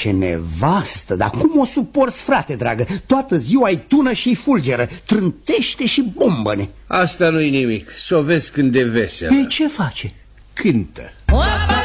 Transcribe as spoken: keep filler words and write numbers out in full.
Ce nevastă, dar cum o suporți, frate dragă? Toată ziua ai tună și fulgeră, trântește și bombăne. Asta nu-i nimic, s-o vezi când de veselă. Ei, ce face? Cântă.